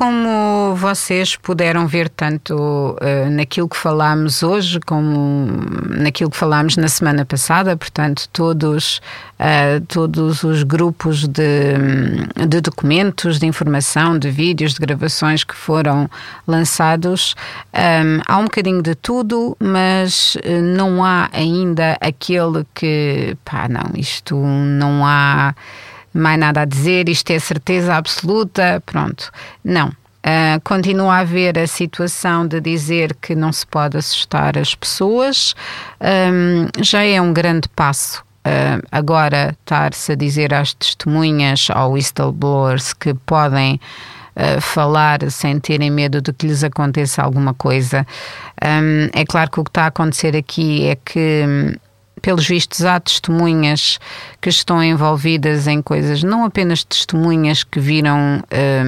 como vocês puderam ver tanto naquilo que falámos hoje como naquilo que falámos na semana passada, portanto todos os grupos de documentos, de informação, de vídeos, de gravações que foram lançados, há um bocadinho de tudo, mas não há ainda aquele que, isto não há mais nada a dizer, isto é certeza absoluta, pronto. Não. Continua a haver a situação de dizer que não se pode assustar as pessoas. Já é um grande passo. Agora estar-se a dizer às testemunhas, aos whistleblowers, que podem falar sem terem medo de que lhes aconteça alguma coisa. É claro que o que está a acontecer aqui é que, pelos vistos, há testemunhas que estão envolvidas em coisas, não apenas testemunhas que viram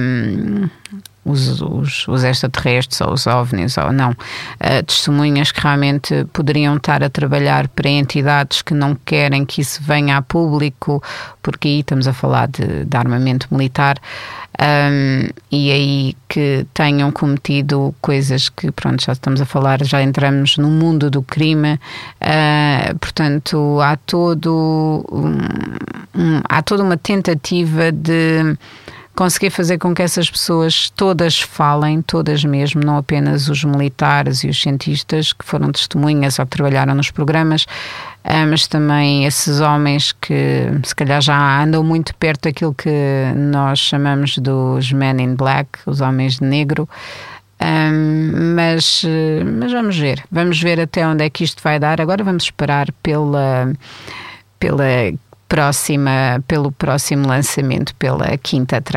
os extraterrestres ou os OVNIs, ou não, testemunhas que realmente poderiam estar a trabalhar para entidades que não querem que isso venha a público, porque aí estamos a falar de armamento militar, e aí que tenham cometido coisas que, pronto, já estamos a falar, já entramos no mundo do crime. Portanto, há toda uma tentativa de conseguir fazer com que essas pessoas todas falem, todas mesmo, não apenas os militares e os cientistas que foram testemunhas ou que trabalharam nos programas, mas também esses homens que se calhar já andam muito perto daquilo que nós chamamos dos Men in Black, os homens de negro. Mas vamos ver até onde é que isto vai dar. Agora vamos esperar pelo próximo lançamento, pela quinta